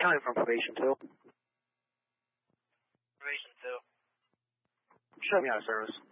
County from probation 2. Probation 2. Show me out of service.